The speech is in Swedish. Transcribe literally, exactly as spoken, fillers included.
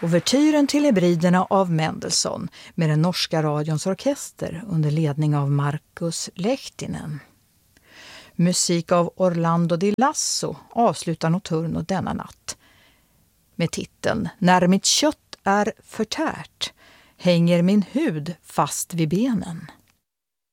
Ouvertyren till Hebriderna av Mendelssohn med den norska radions orkester under ledning av Markus Lehtinen. Musik av Orlando Di Lasso avslutar Notturno denna natt med titeln När mitt kött är förtärt hänger min hud fast vid benen.